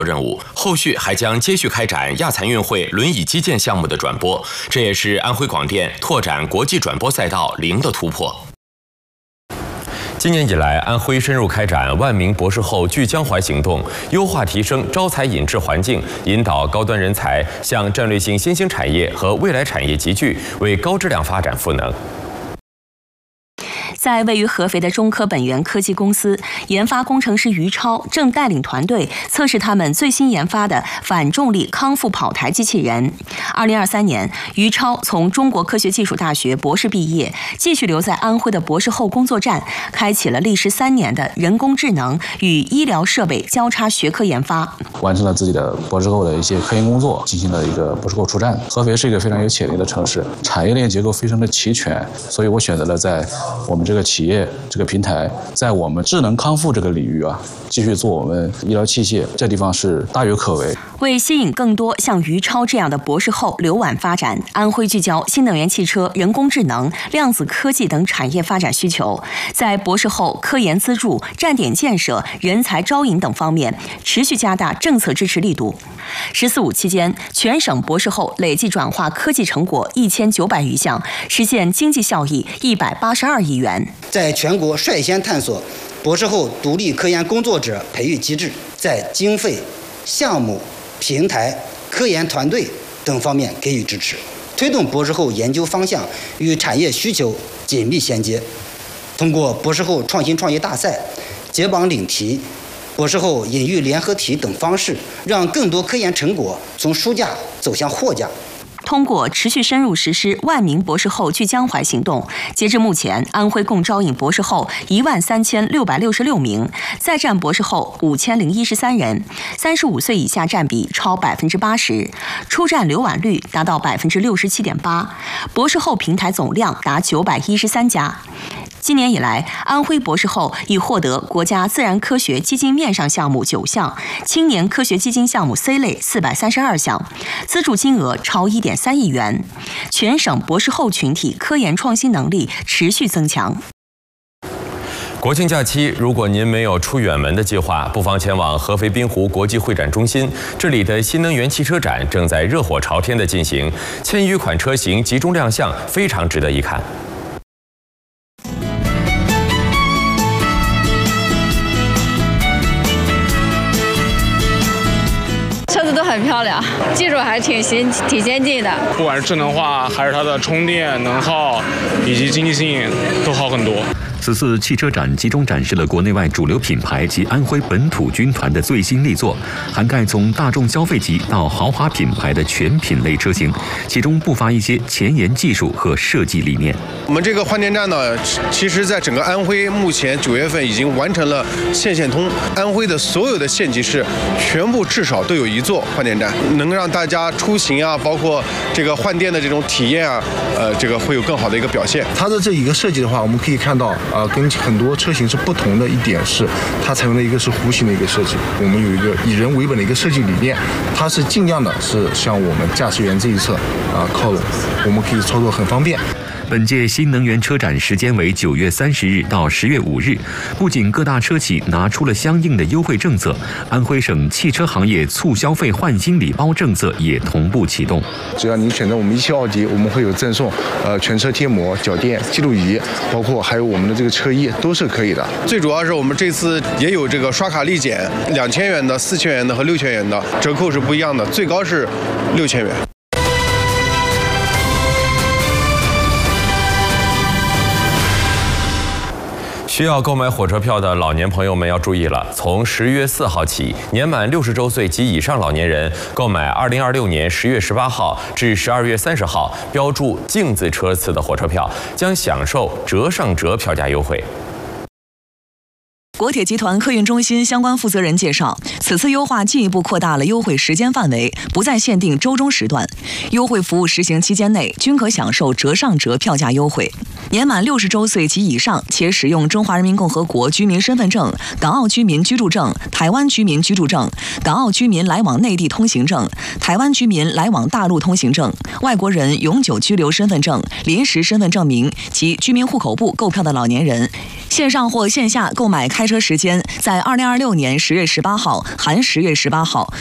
任务，后续还将接续开展亚残运会轮椅击剑项目的转播，这也是安徽广电拓展国际转播赛道零的突破。今年以来，安徽深入开展万名博士后聚江淮行动，优化提升招才引智环境，引导高端人才向战略性新兴产业和未来产业集聚，为高质量发展赋能。 在位于合肥的中科本源科技公司，研发工程师于超正带领团队测试他们最新研发的反重力康复跑台机器人。2023年，于超从中国科学技术大学博士毕业，继续留在安徽的博士后工作站，开启了历时3年的人工智能与医疗设备交叉学科研发， 完成了自己的博士后的一些科研工作，进行了一个博士后出站。合肥是一个非常有潜力的城市，产业链结构非常的齐全，所以我选择了在我们这个企业这个平台，在我们智能康复这个领域继续做我们医疗器械，这地方是大有可为。 为吸引更多像于超这样的博士后留皖发展，安徽聚焦新能源汽车、人工智能、量子科技等产业发展需求，在博士后科研资助、站点建设、人才招引等方面持续加大政策支持力度。14·5期间，全省博士后累计转化科技成果1900余项，实现经济效益182亿元。 在全国率先探索博士后独立科研工作者培育机制，在经费、项目、平台、科研团队等方面给予支持，推动博士后研究方向与产业需求紧密衔接。通过博士后创新创业大赛、解绑领题、博士后引育联合体等方式，让更多科研成果从书架走向货架。 通过持续深入实施万名博士后聚江淮行动，截至目前，安徽共招引博士后13666名，在战博士后5013人，35岁以下占比超80%，出战留皖率达到67.8%，博士后平台总量达913家。今年以来，安徽博士后已获得国家自然科学基金面上项目9项，青年科学基金项目 C 类432项，资助金额超1.3亿元。全省博士后群体科研创新能力持续增强。 国庆假期，如果您没有出远门的计划，不妨前往合肥滨湖国际会展中心，这里的新能源汽车展正在热火朝天的进行，1000余款车型集中亮相，非常值得一看。 都很漂亮，技术还挺先进的。 不管是智能化，还是它的充电能耗，以及经济性，都好很多。 此次汽车展集中展示了国内外主流品牌及安徽本土军团的最新力作，涵盖从大众消费级到豪华品牌的全品类车型，其中不乏一些前沿技术和设计理念。 我们这个换电站呢，其实在整个安徽目前9月份已经完成了线通，安徽的所有的县级市全部至少都有1座换电站，能让大家出行包括这个换电的这种体验这个会有更好的一个表现。 它的这一个设计的话，我们可以看到跟很多车型是不同的一点是，它采用了一个是弧形的一个设计。我们有一个以人为本的一个设计理念，它是尽量的是向我们驾驶员这一侧靠拢，我们可以操作很方便。 本届新能源车展时间为9月30日到10月5日，不仅各大车企拿出了相应的优惠政策，安徽省汽车行业促消费换新礼包政策也同步启动。 只要您选择我们17奥迪，我们会有赠送全车贴膜、脚垫、记录仪，包括还有我们的这个车衣都是可以的。 最主要是我们这次也有这个刷卡立减，2000元的、4000元的和6000元的折扣是不一样的，最高是6000元。 需要购买火车票的老年朋友们要注意了，从10月4号起，年满60周岁及以上老年人购买2026年10月18号至12月30号标注“镜”字车次的火车票，将享受折上折票价优惠。 国铁集团客运中心相关负责人介绍，此次优化进一步扩大了优惠时间范围，不再限定周中时段，优惠服务实行期间内均可享受折上折票价优惠。年满60周岁及以上且使用中华人民共和国居民身份证、港澳居民居住证、台湾居民居住证、港澳居民来往内地通行证、台湾居民来往大陆通行证、外国人永久居留身份证、临时身份证明及居民户口簿购票的老年人，线上或线下购买开车车时间在2026年10月18号（含10月18号）